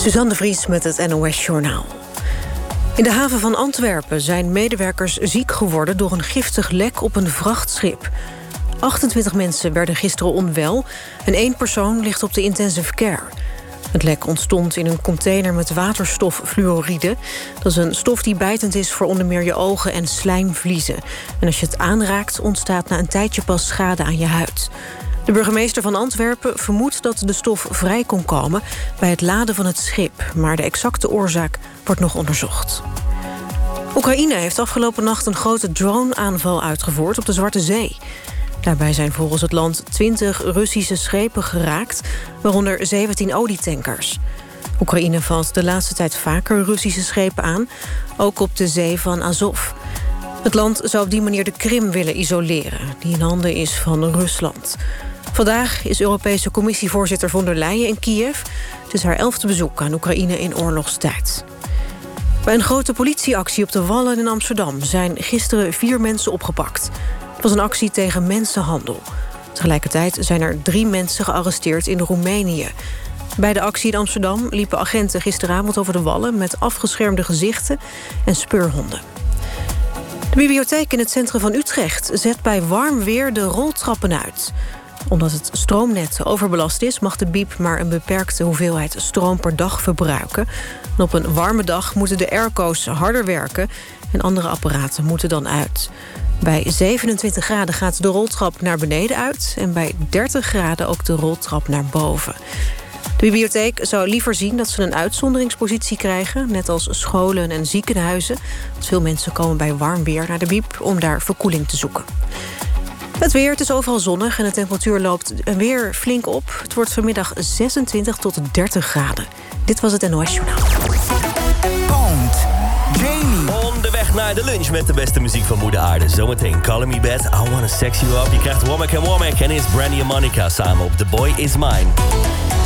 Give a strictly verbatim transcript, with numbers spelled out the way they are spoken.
Suzanne de Vries met het N O S-journaal. In de haven van Antwerpen zijn medewerkers ziek geworden door een giftig lek op een vrachtschip. achtentwintig mensen werden gisteren onwel en één persoon ligt op de intensive care. Het lek ontstond in een container met waterstoffluoride. Dat is een stof die bijtend is voor onder meer je ogen en slijmvliezen. En als je het aanraakt, ontstaat na een tijdje pas schade aan je huid. De burgemeester van Antwerpen vermoedt dat de stof vrij kon komen bij het laden van het schip. Maar de exacte oorzaak wordt nog onderzocht. Oekraïne heeft afgelopen nacht een grote drone-aanval uitgevoerd op de Zwarte Zee. Daarbij zijn volgens het land twintig Russische schepen geraakt, waaronder zeventien olietankers. Oekraïne valt de laatste tijd vaker Russische schepen aan, ook op de zee van Azov. Het land zou op die manier de Krim willen isoleren, die in handen is van Rusland. Vandaag is Europese Commissievoorzitter von der Leyen in Kiev. Het is haar elfde bezoek aan Oekraïne in oorlogstijd. Bij een grote politieactie op de Wallen in Amsterdam zijn gisteren vier mensen opgepakt. Het was een actie tegen mensenhandel. Tegelijkertijd zijn er drie mensen gearresteerd in Roemenië. Bij de actie in Amsterdam liepen agenten gisteravond over de Wallen met afgeschermde gezichten en speurhonden. De bibliotheek in het centrum van Utrecht zet bij warm weer de roltrappen uit. Omdat het stroomnet overbelast is, mag de bieb maar een beperkte hoeveelheid stroom per dag verbruiken. En op een warme dag moeten de airco's harder werken en andere apparaten moeten dan uit. Bij zevenentwintig graden gaat de roltrap naar beneden uit en bij dertig graden ook de roltrap naar boven. De bibliotheek zou liever zien dat ze een uitzonderingspositie krijgen, net als scholen en ziekenhuizen. Want veel mensen komen bij warm weer naar de bieb om daar verkoeling te zoeken. Het weer, het is overal zonnig en de temperatuur loopt weer flink op. Het wordt vanmiddag zesentwintig tot dertig graden. Dit was het N O S-journaal. Poont, Jamie. On de weg naar de lunch met de beste muziek van moeder aarde. Zometeen Call Me Bad, I Wanna Sex You Up. Je krijgt Womack en Womack en is Brandy en Monica samen op The Boy Is Mine.